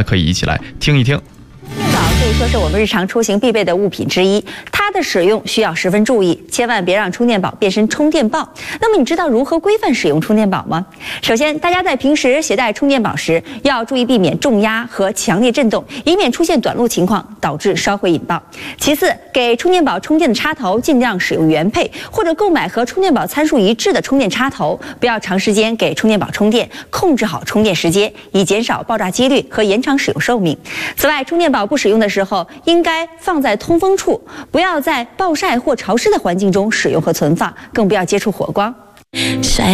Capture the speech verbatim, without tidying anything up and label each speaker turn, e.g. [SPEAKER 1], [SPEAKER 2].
[SPEAKER 1] 可以一起来听一听。
[SPEAKER 2] 充电宝可以说是我们日常出行必备的物品之一，它的使用需要十分注意，千万别让充电宝变身充电宝。那么你知道如何规范使用充电宝吗？首先，大家在平时携带充电宝时，要注意避免重压和强烈震动，以免出现短路情况，导致烧毁引爆。其次，给充电宝充电的插头尽量使用原配，或者购买和充电宝参数一致的充电插头，不要长时间给充电宝充电，控制好充电时间，以减少爆炸几率和延长使用寿命。此外，充电宝不使用的时候，应该放在通风处，不要在暴晒或潮湿的环境中使用和存放，更不要接触火光。